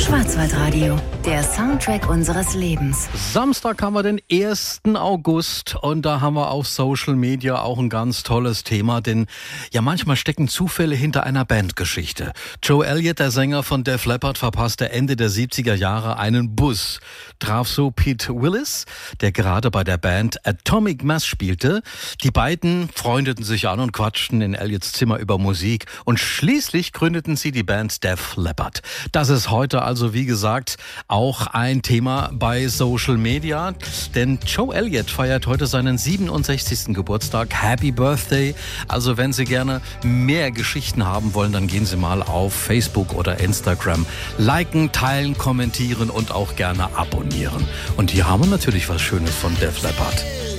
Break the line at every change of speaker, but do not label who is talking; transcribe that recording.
Schwarzwaldradio, der Soundtrack unseres Lebens.
Samstag haben wir den 1. August und da haben wir auf Social Media auch ein ganz tolles Thema, denn ja, manchmal stecken Zufälle hinter einer Bandgeschichte. Joe Elliott, der Sänger von Def Leppard, verpasste Ende der 70er Jahre einen Bus, traf so Pete Willis, der gerade bei der Band Atomic Mass spielte. Die beiden freundeten sich an und quatschten in Elliots Zimmer über Musik und schließlich gründeten sie die Band Def Leppard. Das ist heute also, wie gesagt, auch ein Thema bei Social Media, denn Joe Elliott feiert heute seinen 67. Geburtstag. Happy Birthday! Also wenn Sie gerne mehr Geschichten haben wollen, dann gehen Sie mal auf Facebook oder Instagram. Liken, teilen, kommentieren und auch gerne abonnieren. Und hier haben wir natürlich was Schönes von Def Leppard.